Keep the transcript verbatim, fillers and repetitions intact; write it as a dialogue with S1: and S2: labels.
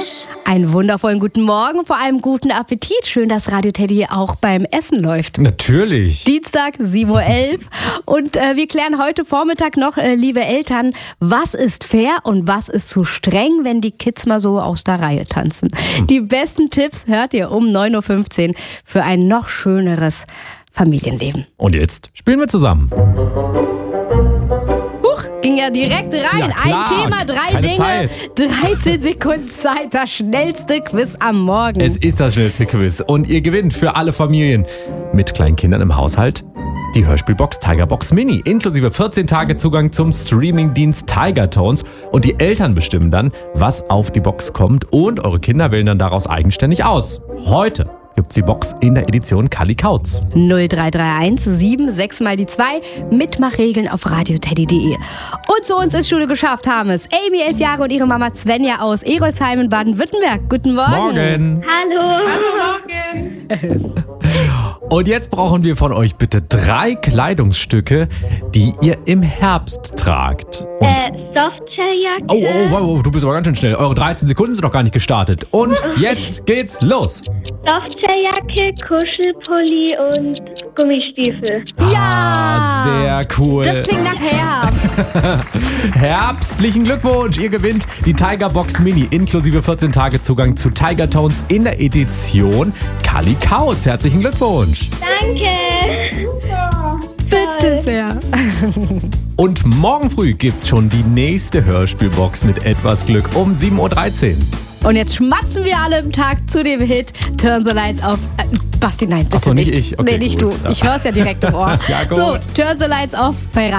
S1: Frisch.
S2: Einen wundervollen guten Morgen, vor allem guten Appetit. Schön, dass Radio Teddy auch beim Essen läuft.
S3: Natürlich.
S2: Dienstag, sieben Uhr elf. Und äh, wir klären heute Vormittag noch, äh, liebe Eltern, was ist fair und was ist zu streng, wenn die Kids mal so aus der Reihe tanzen. Hm. Die besten Tipps hört ihr um neun Uhr fünfzehn für ein noch schöneres Familienleben.
S3: Und jetzt spielen wir zusammen.
S2: Huch, ging ja direkt rein.
S3: Ja, klar.
S2: Ein Thema, drei
S3: Keine
S2: Dinge,
S3: Zeit.
S2: dreizehn Sekunden Zeit, das schnellste Quiz am Morgen.
S3: Es ist das schnellste Quiz und ihr gewinnt für alle Familien mit kleinen Kindern im Haushalt die Hörspielbox Tigerbox Mini, inklusive vierzehn Tage Zugang zum Streamingdienst Tigertones. Und die Eltern bestimmen dann, was auf die Box kommt, und eure Kinder wählen dann daraus eigenständig aus. Heute gibt's die Box in der Edition Kali Kautz.
S2: null drei drei eins sieben sechs mal die zwei. Mitmachregeln auf radioteddy punkt de. Und zu uns ins Studio geschafft haben es Amy, elf Jahre, und ihre Mama Svenja aus Erolsheim in Baden-Württemberg. Guten Morgen.
S3: Morgen.
S4: Hallo. Hallo, Morgen.
S3: Und jetzt brauchen wir von euch bitte drei Kleidungsstücke, die ihr im Herbst tragt. Und
S4: Äh, Softshelljacke.
S3: oh, oh, oh, oh, du bist aber ganz schön schnell. Eure dreizehn Sekunden sind noch gar nicht gestartet. Und jetzt geht's los.
S4: Softshelljacke, Kuschelpulli und Gummistiefel.
S2: Ja!
S3: Ah, sehr cool.
S2: Das klingt nach Herbst.
S3: Herbstlichen Glückwunsch. Ihr gewinnt die Tigerbox Mini inklusive vierzehn Tage Zugang zu Tigertones in der Edition Kali Kautz. Herzlichen Glückwunsch.
S4: Danke. Super.
S2: Bitte sehr.
S3: Und morgen früh gibt's schon die nächste Hörspielbox mit etwas Glück um sieben Uhr dreizehn.
S2: Und jetzt schmatzen wir alle im Tag zu dem Hit Turn the Lights Off. Äh, Basti, nein, bitte
S3: Ach so, nicht
S2: nicht.
S3: ich. Okay,
S2: nee, nicht
S3: gut.
S2: du. Ich hör's ja direkt im Ohr.
S3: Ja, gut.
S2: So, Turn the Lights Off bei Radio